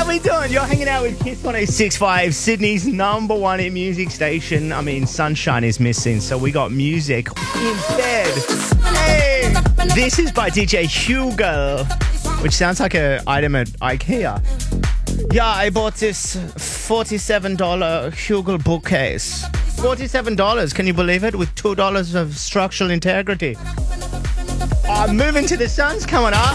we doing? You're hanging out with Kiss 106.5, Sydney's number one hit music station. I mean, sunshine is missing, so we got music instead. Hey, this is by DJ Hugo, which sounds like an item at IKEA. Yeah, I bought this $47 Hugo bookcase. $47, can you believe it? With $2 of structural integrity. Moving to the Sun's coming up.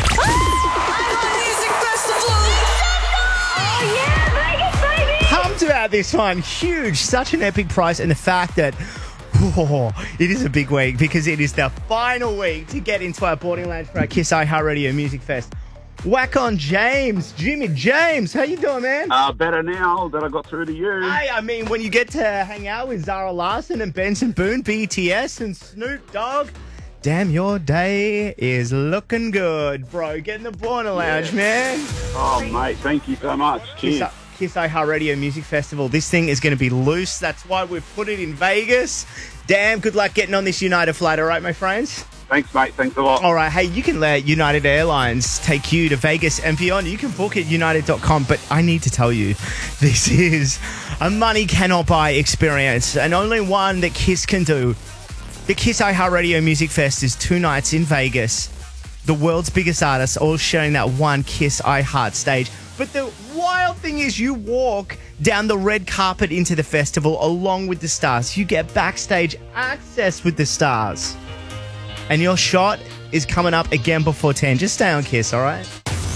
Pumped about this one. Huge, such an epic price, and the fact that it is a big week because it is the final week to get into our boarding lounge for our Kiss iHeartRadio Music Fest. Whack on James, Jimmy James. How you doing, man? Better now that I got through to you. Hey, I mean, when you get to hang out with Zara Larsson and Benson Boone, BTS and Snoop Dogg, damn, your day is looking good, bro. Get in the boarding lounge, man. Oh, mate, thank you so much. Cheers. Kiss iHeartRadio Music Festival. This thing is going to be loose. That's why we've put it in Vegas. Damn, good luck getting on this United flight, all right, my friends? Thanks, mate. Thanks a lot. All right. Hey, you can let United Airlines take you to Vegas and beyond. You can book at united.com. But I need to tell you, this is a money cannot buy experience, and only one that Kiss can do. The Kiss iHeartRadio Music Fest is 2 nights in Vegas. The world's biggest artists all sharing that one Kiss iHeart stage. But the wild thing is you walk down the red carpet into the festival along with the stars. You get backstage access with the stars. And your shot is coming up again before 10. Just stay on Kiss, all right?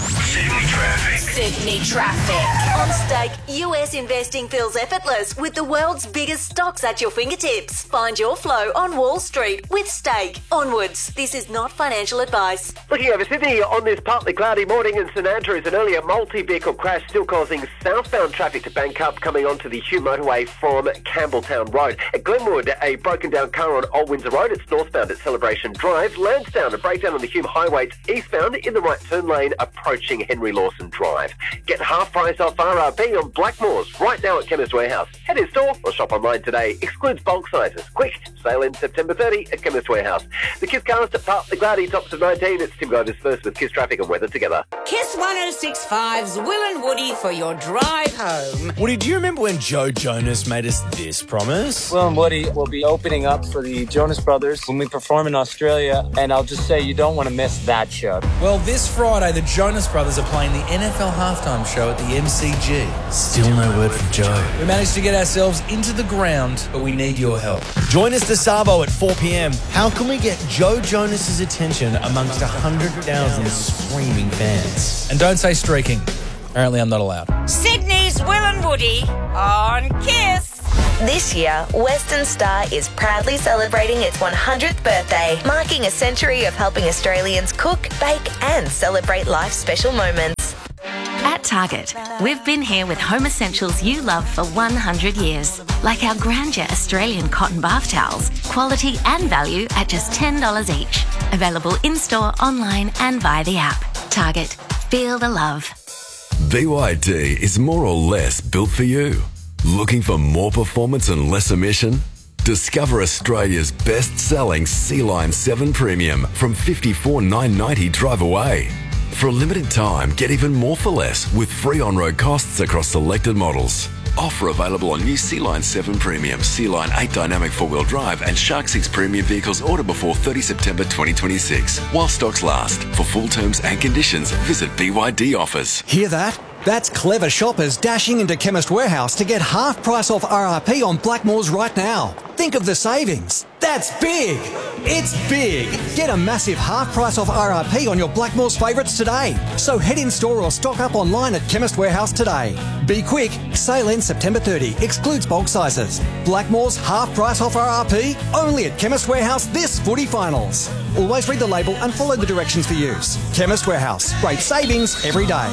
Sydney Traffic. On Stake, US investing feels effortless with the world's biggest stocks at your fingertips. Find your flow on Wall Street with Stake. Onwards. This is not financial advice. Looking over Sydney on this partly cloudy morning in St Andrews, an earlier multi-vehicle crash still causing southbound traffic to bank up coming onto the Hume motorway from Campbelltown Road. At Glenwood, a broken down car on Old Windsor Road. It's northbound at Celebration Drive. Lansdowne, a breakdown on the Hume Highway. It's eastbound in the right turn lane approaching Henry Lawson Drive. Get half price off RRP on Blackmores right now at Chemist Warehouse. Head in store or shop online today. Excludes bulk sizes. Quick, sale ends September 30 at Chemist Warehouse. The Kiss cast at partly cloudy, tops of 19. It's Tim Govis first with Kiss Traffic and weather together. Kiss 106.5's Will and Woody for your drive home. Woody, do you remember when Joe Jonas made us this promise? Will and Woody will be opening up for the Jonas Brothers when we perform in Australia, and I'll just say you don't want to miss that show. Well, this Friday, the Jonas Brothers are playing the NFL halftime show at the MCG. Still no word from Joe. We managed to get ourselves into the ground, but we need your help. Join us this Savo at 4 p.m. How can we get Joe Jonas's attention amongst 100,000 screaming fans? And don't say streaking. Apparently I'm not allowed. Sydney's Will and Woody on Kiss. This year, Western Star is proudly celebrating its 100th birthday, marking a century of helping Australians cook, bake, and celebrate life's special moments. At Target, we've been here with home essentials you love for 100 years, like our Grandeur Australian cotton bath towels, quality and value at just $10 each. Available in-store, online and via the app. Target, feel the love. BYD is more or less built for you. Looking for more performance and less emission? Discover Australia's best-selling Sea-Line 7 Premium from $54,990 drive away. For a limited time, get even more for less with free on-road costs across selected models. Offer available on new Sea-Line 7 Premium, Sea-Line 8 Dynamic 4-wheel drive and Shark 6 Premium vehicles order before 30 September 2026. While stocks last. For full terms and conditions, visit BYD offers. Hear that? That's clever shoppers dashing into Chemist Warehouse to get half price off RRP on Blackmores right now. Think of the savings. That's big. It's big. Get a massive half price off RRP on your Blackmores favourites today. So head in store or stock up online at Chemist Warehouse today. Be quick. Sale ends September 30. Excludes bulk sizes. Blackmores half price off RRP only at Chemist Warehouse this footy finals. Always read the label and follow the directions for use. Chemist Warehouse. Great savings every day.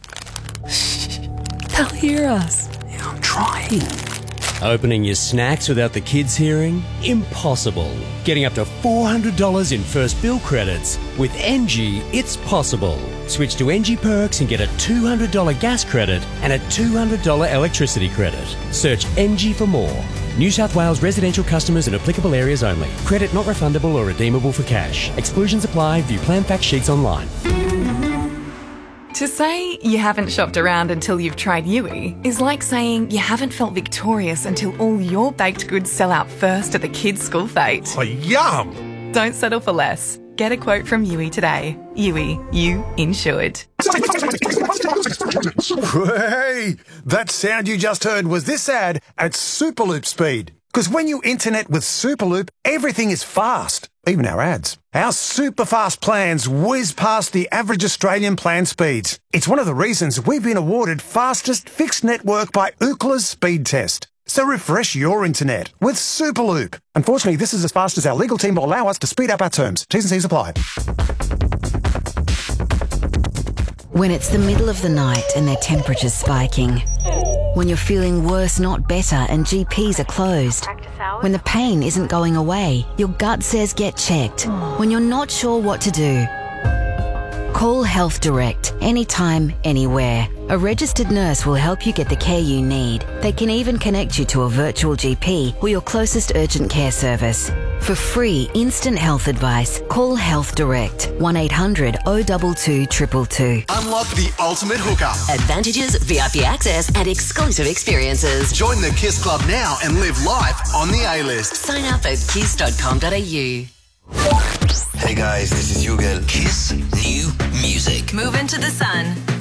They'll hear us. Yeah, I'm trying. Opening your snacks without the kids hearing? Impossible. Getting up to $400 in first bill credits. With NG, it's possible. Switch to NG Perks and get a $200 gas credit and a $200 electricity credit. Search NG for more. New South Wales residential customers in applicable areas only. Credit not refundable or redeemable for cash. Exclusions apply. View plan fact sheets online. To say you haven't shopped around until you've tried Yui is like saying you haven't felt victorious until all your baked goods sell out first at the kids' school fete. Oh, yum! Don't settle for less. Get a quote from Yui today. Yui, you insured. Hey, that sound you just heard was this ad at Superloop speed. Because when you internet with Superloop, everything is fast, even our ads. Our super fast plans whiz past the average Australian plan speeds. It's one of the reasons we've been awarded fastest fixed network by Ookla's speed test. So refresh your internet with Superloop. Unfortunately, this is as fast as our legal team will allow us to speed up our terms. T's and C's apply. When it's the middle of the night and their temperature's spiking. When you're feeling worse, not better, and GPs are closed. When the pain isn't going away, your gut says get checked. When you're not sure what to do. Call Health Direct, anytime, anywhere. A registered nurse will help you get the care you need. They can even connect you to a virtual GP or your closest urgent care service. For free, instant health advice, call Health Direct, 1-800-022-222. Unlock the ultimate hookup. Advantages, VIP access, and exclusive experiences. Join the KISS Club now and live life on the A-list. Sign up at kiss.com.au. Hey guys, this is Hugel. Kiss New Music. Move into the sun.